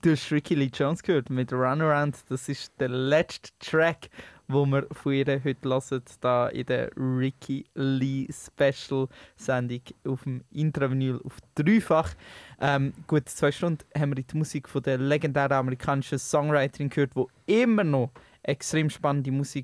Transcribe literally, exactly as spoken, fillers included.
Du hast Ricky Lee Jones gehört mit Runaround. Das ist der letzte Track, wo wir von ihr heute hören, da in der Ricky Lee Special Sendung auf dem Intravinyl auf dreifach. Ähm, gut zwei Stunden haben wir die Musik von der legendären amerikanischen Songwriterin gehört, die immer noch extrem spannende Musik